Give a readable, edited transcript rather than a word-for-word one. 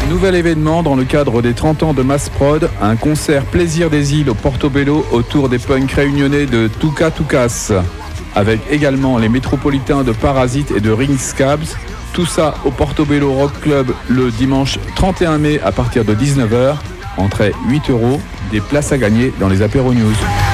Nouvel événement dans le cadre des 30 ans de Massprod, un concert Plaisir des îles au Portobello autour des punks réunionnais de Tuka Tukas, avec également les métropolitains de Parasite et de Ringscabs. Tout ça au Portobello Rock Club le dimanche 31 mai à partir de 19h. Entrée 8 €, des places à gagner dans les apéros news.